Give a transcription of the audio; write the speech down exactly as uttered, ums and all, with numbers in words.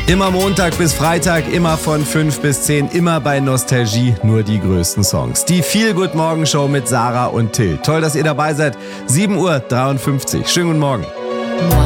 Immer Montag bis Freitag, immer von fünf bis zehn, immer bei Nostalgie, nur die größten Songs. Die Feel-Good-Morgen-Show mit Sarah und Till. Toll, dass ihr dabei seid. sieben Uhr dreiundfünfzig. Schönen guten Morgen.